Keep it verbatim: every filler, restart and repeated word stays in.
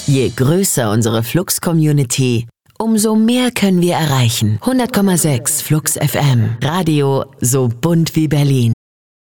Je größer unsere Flux-Community, umso mehr können wir erreichen. hundert Komma sechs Flux F M. Radio so bunt wie Berlin.